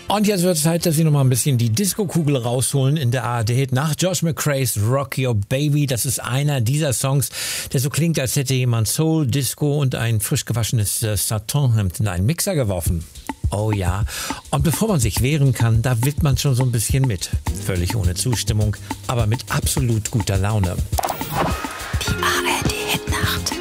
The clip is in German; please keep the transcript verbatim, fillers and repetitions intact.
Und jetzt wird es Zeit, dass Sie noch mal ein bisschen die Disco-Kugel rausholen in der A R D. Nach Josh McRae's Rock Your Baby, das ist einer dieser Songs, der so klingt, als hätte jemand Soul, Disco und ein frisch gewaschenes äh, Satin-Hemd in einen Mixer geworfen. Oh ja, und bevor man sich wehren kann, da wippt man schon so ein bisschen mit. Völlig ohne Zustimmung, aber mit absolut guter Laune. Die A R D-Hitnacht.